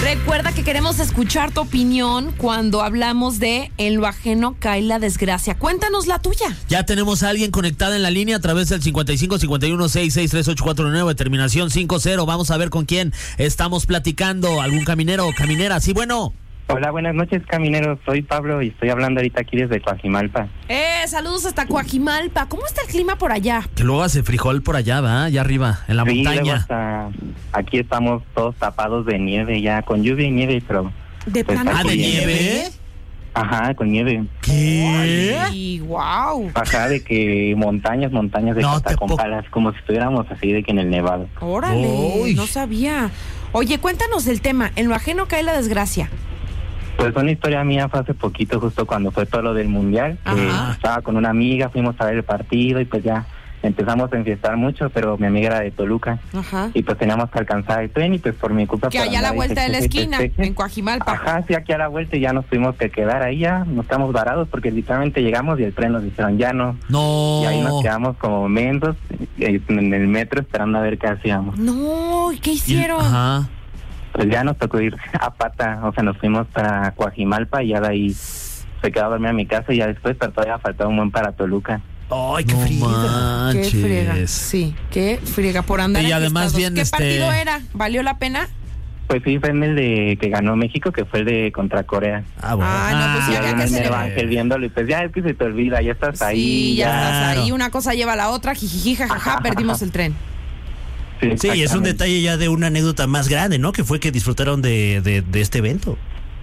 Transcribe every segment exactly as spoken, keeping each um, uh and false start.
Recuerda que queremos escuchar tu opinión cuando hablamos de En lo ajeno cae la desgracia. Cuéntanos la tuya. Ya tenemos a alguien conectada en la línea a través del cincuenta y cinco cincuenta y uno sesenta y seis treinta y ocho cuarenta y nueve, terminación cincuenta. Vamos a ver con quién estamos platicando. ¿Algún caminero o caminera? Sí, bueno. Hola, buenas noches, camineros. Soy Pablo y estoy hablando ahorita aquí desde Coajimalpa. Eh, saludos hasta Coajimalpa. ¿Cómo está el clima por allá? Que luego hace frijol por allá, ¿va? Allá arriba, en la sí, montaña. Hasta aquí estamos todos tapados de nieve, ya con lluvia y nieve, pero... ¿De pues, plano? ¿Ah, de bien. nieve? Ajá, con nieve. ¿Qué? Ay, wow. Ajá, de que montañas, montañas de No, hasta te con po- palas, como si estuviéramos así de que en el nevado. Órale, Uy. no sabía. Oye, cuéntanos el tema. En lo ajeno cae la desgracia. Pues una historia mía fue hace poquito, justo cuando fue todo lo del mundial. Que Ajá. estaba con una amiga, fuimos a ver el partido y pues ya empezamos a enfiestar mucho, pero mi amiga era de Toluca. Ajá. Y pues teníamos que alcanzar el tren y pues por mi culpa... Que por allá a la andar vuelta de la festeje y esquina, festeje. en Coajimalpa. Ajá, sí, aquí a la vuelta y ya nos tuvimos que quedar ahí, ya nos quedamos varados porque literalmente llegamos y el tren nos dijeron ya no. No. Y ahí nos quedamos como mensos eh, en el metro esperando a ver qué hacíamos. No, ¿qué hicieron? Ajá. Pues ya nos tocó ir a pata, o sea, nos fuimos para Coajimalpa y ya de ahí se quedó a dormir a mi casa y ya después, pero todavía faltaba un buen para Toluca. Ay, qué No frío. Qué friega. Sí, qué friega por andar. Y además enfiestados. bien, ¿Qué este- partido era? ¿Valió la pena? Pues sí, fue en el de que ganó México, que fue el de contra Corea. Ah, bueno. Ah, no, pues Y sí, ahí había en que el celebrar. Ángel viéndolo y pues ya es que se te olvida, ya estás ahí. Sí, ya estás claro. ahí. Una cosa lleva a la otra, jijiji, jajaja, perdimos el tren. Sí, Sí, es un exactamente. detalle ya de una anécdota más grande, ¿no? Que fue que disfrutaron de, de, de este evento.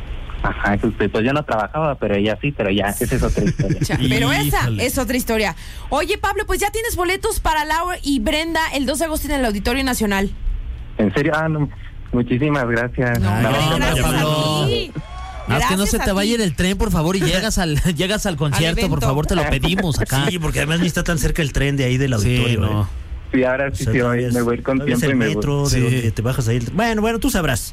Ajá, eso, pues yo no trabajaba, pero ella sí, pero ya, esa es otra historia. Cha- Pero esa Híjole. es otra historia. Oye, Pablo, pues ya tienes boletos para Laura y Brenda el dos de agosto en el Auditorio Nacional. ¿En serio? Ah, no, muchísimas gracias. No, Ay, hombre, no, gracias Pablo. a ti. Haz que no Gracias se te a vaya ti. en el tren, por favor, y llegas al llegas al concierto, por evento. favor, te lo pedimos acá. Sí, porque además ni está tan cerca el tren de ahí del Sí, auditorio. no. ¿eh? Sí, ahora O sí, sea, sí, todavía hoy es- me voy a ir con todavía es tiempo y el me metro voy. de Sí. donde te bajas ahí. Bueno, bueno, tú sabrás.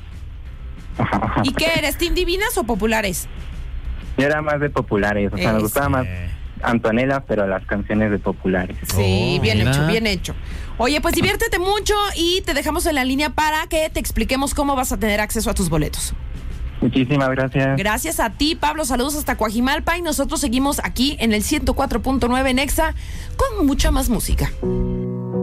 Ajá. ¿Y qué eres, Team Divinas o Populares? Yo era más de populares, o sea, me Ese. gustaba más Antonella, pero las canciones de populares. Sí, Oh, bien mira. hecho, bien hecho. Oye, pues diviértete mucho y te dejamos en la línea para que te expliquemos cómo vas a tener acceso a tus boletos. Muchísimas gracias. Gracias a ti, Pablo. Saludos hasta Coajimalpa y nosotros seguimos aquí en el ciento cuatro punto nueve Nexa con mucha más música.